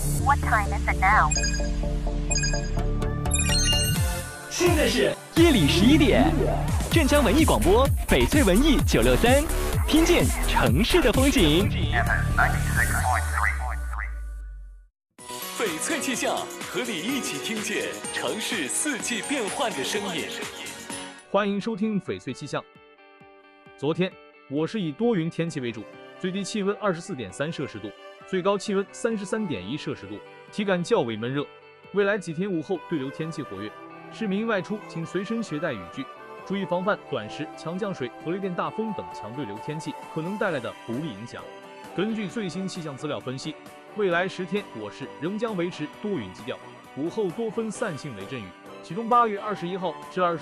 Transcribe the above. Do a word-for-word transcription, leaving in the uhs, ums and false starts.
What time is it now? 现在是夜里十一点，镇江文艺广播，翡翠文艺九六三，听见城市的风景。翡翠气象，和你一起听见城市四季变换的声音。 欢迎收听翡翠气象。昨天我是以多云天气为主，最低气温二十四点三摄氏度，最高气温三十三点一摄氏度，体感较为闷热。未来几天午后对流天气活跃，市民外出请随身携带雨具，注意防范短时强降水和雷电大风等强对流天气可能带来的不利影响。根据最新气象资料分析，未来十天我市仍将维持多云基调，午后多分散性雷阵雨，其中八月二十一号至二十